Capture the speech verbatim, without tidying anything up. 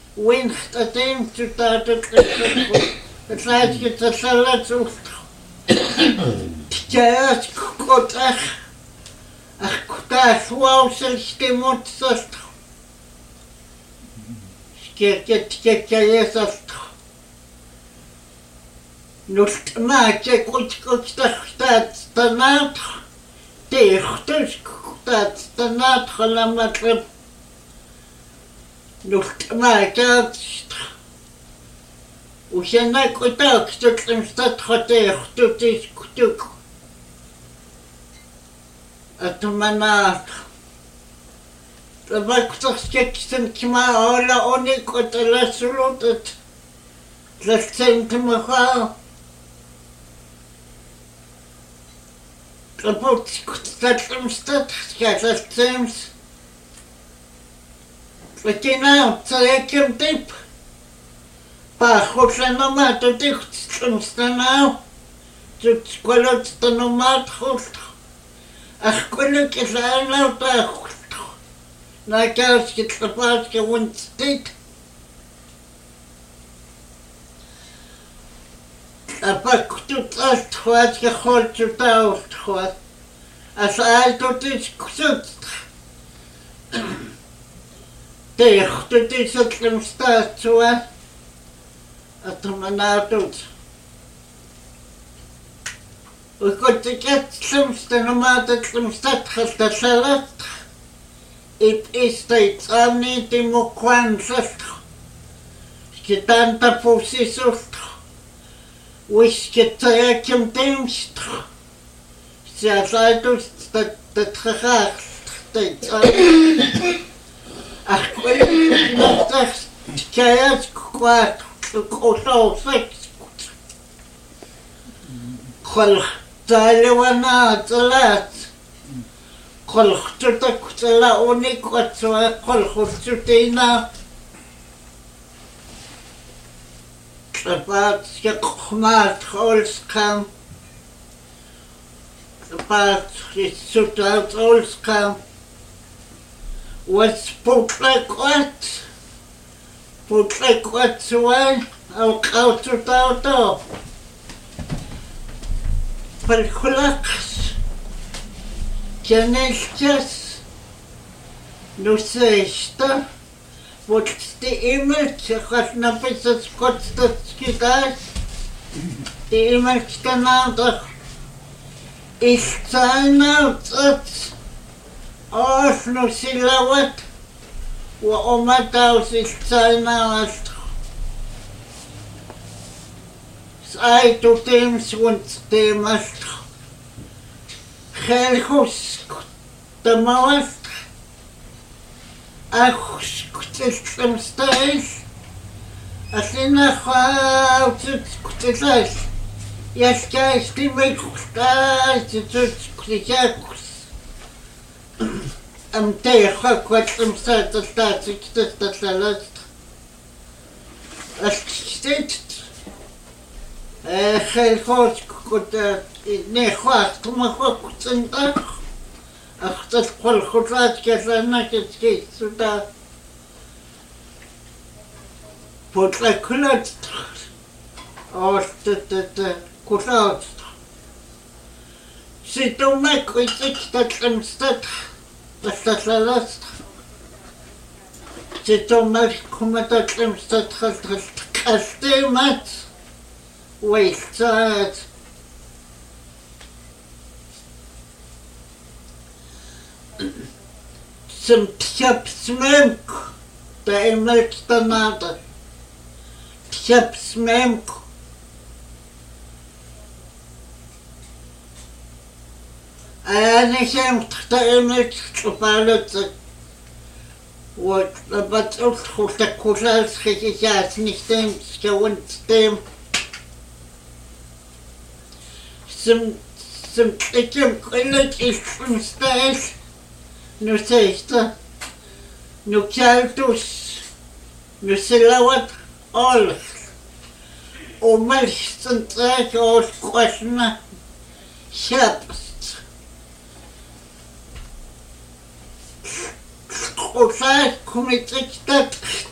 wincht a dem zu da der das heißt jetzt das alles auf ja es kommt ach ach das wow selbst gemot das geht geht geht ja das Nust ma che gut gut das danach der das das danach lama trip Nust ma che وشنا كتاك تطلم ستخطيخ تطيش كتوك أتمنى تباك تخشكسن كما أولا أوني كتلا سلوطت تلسين تمخا تبوت تطلم ستخشكا تلسيمس فتنا تسايكم تيب Пахоже на то тих станав, тут коло станомат хуст, ах коло кисайна пахуст, на каски тлапаски вунстит, а пак тут астхват ке хочу таустхват, а сай тут ич ксут, тех тут ич отлем стацуа, Атоманатут. We konden het slimste normaal het slimste gesteld. Het is steeds aan niet in mijn kwanzig. Je tante positie. Wist je dat je hem denkt. Ze zei dus dat het gegaan steeds aan. Ach, ik weet niet dat het kwaad. Kosousek. Kol talewana talat. Kol tutak tala unik watwa kol khutsutina. Tapat yakmat kholskam. Tapat sutat olskam. Was putlak Putlek wat zwaai, al koud tot auto. Per gelukkig, kennisjes, nu zeester, wordt de image, gaat naar het kortste schiet de image kan aandacht. Is zijn uit, als nu silhouet. وأمتاوس السنة سايتو تيمس ونت تيمس خيلخوس تموس أخوس كتلتمستايس أسينا خاوتت كتلايس يسكايس تيميكوستايس تتوت كتلايس Am tegen kwart om staat de staat ik dat dat laat. Als steeds eh geen goed goed nee kwaad kom maar goed en dag. Ach dat kwal goed laat ik dan net steeds zo daar. Pot la kulat. Als dat dat goed laat. Zit dan maar goed dat om staat. Dat laatst. Zit dan maar komt dat hem staat gesteld met. Wees het. Zijn pjapsmenk. De emelste nader. Pjapsmenk. أنا شمت تأمل تفعلت وبتقول خلتك كلاس خيجات نختم سكونت تيم سم سم تكم كلك إستمستايس نسيستا نكالتوس نسلاوت أول ومش سنتاك أول قشنا شابس Osa kumit dat